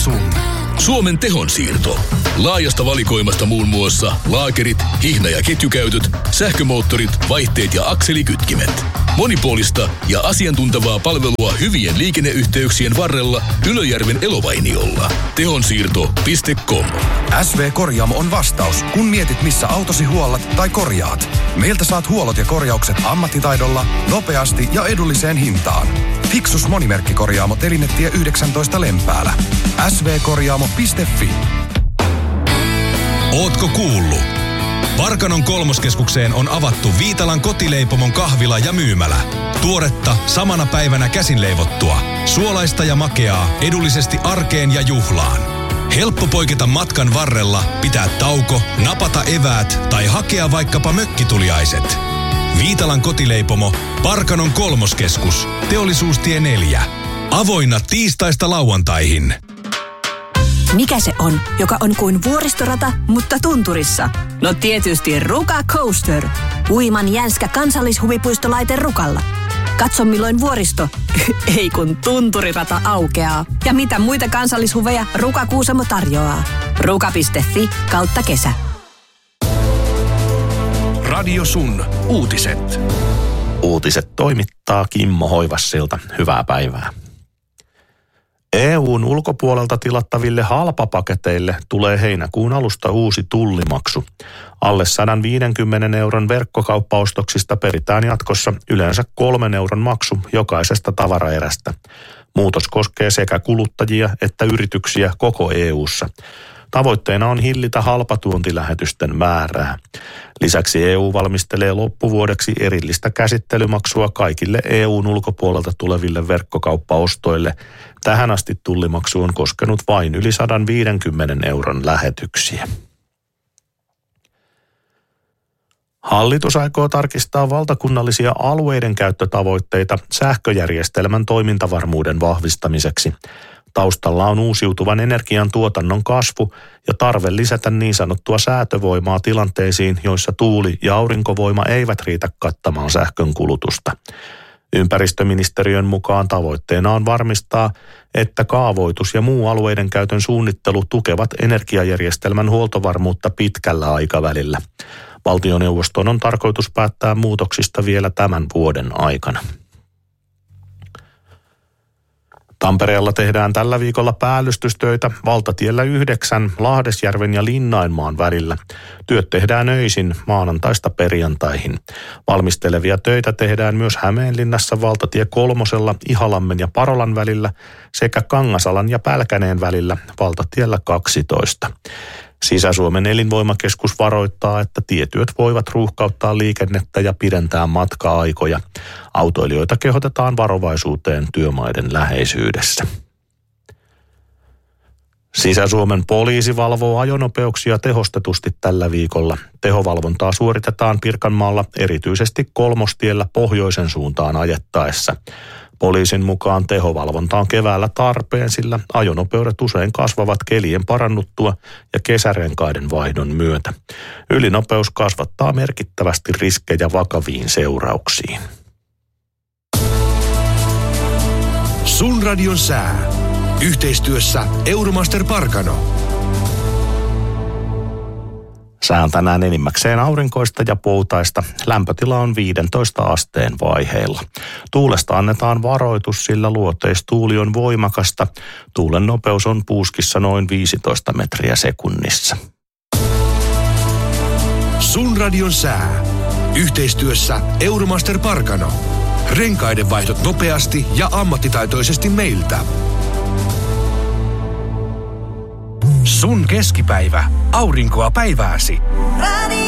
Sun. Suomen tehonsiirto. Laajasta valikoimasta muun muassa laakerit, hihna- ja ketjukäytöt, sähkömoottorit, vaihteet ja akselikytkimet. Monipuolista ja asiantuntevaa palvelua hyvien liikenneyhteyksien varrella Ylöjärven Elovainiolla. Tehonsiirto.com. SV Korjaamo on vastaus, kun mietit missä autosi huollat tai korjaat. Meiltä saat huollot ja korjaukset ammattitaidolla, nopeasti ja edulliseen hintaan. Fixus monimerkkikorjaamo Telinetie 19 Lempäälä. svkorjaamo.fi. Ootko kuullut? Parkanon kolmoskeskukseen on avattu Viitalan kotileipomon kahvila ja myymälä. Tuoretta, samana päivänä käsin leivottua. Suolaista ja makeaa, edullisesti arkeen ja juhlaan. Helppo poiketa matkan varrella, pitää tauko, napata eväät tai hakea vaikkapa mökkituliaiset. Viitalan kotileipomo, Parkanon kolmoskeskus, Teollisuustie 4. Avoinna tiistaista lauantaihin. Mikä se on, joka on kuin vuoristorata, mutta tunturissa? No tietysti Ruka Coaster. Uiman jänskä kansallishuvipuistolaite Rukalla. Katso milloin vuoristo, ei kun tunturirata aukeaa. Ja mitä muita kansallishuveja Ruka Kuusamo tarjoaa. Ruka.fi/kesä. Radio Sun. Uutiset. Uutiset toimittaa Kimmo Hoivassilta. Hyvää päivää. EU:n ulkopuolelta tilattaville halpapaketeille tulee heinäkuun alusta uusi tullimaksu. Alle 150 euron verkkokauppaostoksista peritään jatkossa yleensä 3 euron maksu jokaisesta tavaraerästä. Muutos koskee sekä kuluttajia että yrityksiä koko EU:ssa. Tavoitteena on hillitä halpatuontilähetysten määrää. Lisäksi EU valmistelee loppuvuodeksi erillistä käsittelymaksua kaikille EU:n ulkopuolelta tuleville verkkokauppaostoille. Tähän asti tullimaksu on koskenut vain yli 150 euron lähetyksiä. Hallitus aikoo tarkistaa valtakunnallisia alueiden käyttötavoitteita sähköjärjestelmän toimintavarmuuden vahvistamiseksi. Taustalla on uusiutuvan energian tuotannon kasvu ja tarve lisätä niin sanottua säätövoimaa tilanteisiin, joissa tuuli- ja aurinkovoima eivät riitä kattamaan sähkön kulutusta. Ympäristöministeriön mukaan tavoitteena on varmistaa, että kaavoitus ja muu alueiden käytön suunnittelu tukevat energiajärjestelmän huoltovarmuutta pitkällä aikavälillä. Valtioneuvoston on tarkoitus päättää muutoksista vielä tämän vuoden aikana. Tampereella tehdään tällä viikolla päällystystöitä valtatiellä 9 Lahdesjärven ja Linnainmaan välillä. Työt tehdään öisin maanantaista perjantaihin. Valmistelevia töitä tehdään myös Hämeenlinnassa valtatie 3 Ihalammen ja Parolan välillä sekä Kangasalan ja Pälkäneen välillä valtatiellä 12. Sisä-Suomen elinvoimakeskus varoittaa, että tietyöt voivat ruuhkauttaa liikennettä ja pidentää matka-aikoja. Autoilijoita kehotetaan varovaisuuteen työmaiden läheisyydessä. Sisä-Suomen poliisi valvoo ajonopeuksia tehostetusti tällä viikolla. Tehovalvontaa suoritetaan Pirkanmaalla erityisesti Kolmostiellä pohjoisen suuntaan ajettaessa. Poliisin mukaan tehovalvonta on keväällä tarpeen, sillä ajonopeudet usein kasvavat kelien parannuttua ja kesärenkaiden vaihdon myötä. Ylinopeus kasvattaa merkittävästi riskejä vakaviin seurauksiin. Sun radion sää. Yhteistyössä Euromaster Parkano. Sää on tänään enimmäkseen aurinkoista ja poutaista. Lämpötila on 15 asteen vaiheilla. Tuulesta annetaan varoitus, sillä luoteistuuli on voimakasta. Tuulen nopeus on puuskissa noin 15 metriä sekunnissa. Sun radion sää. Yhteistyössä Euromaster Parkano. Renkaiden vaihdot nopeasti ja ammattitaitoisesti meiltä. Sun keskipäivä. Aurinkoa päivääsi.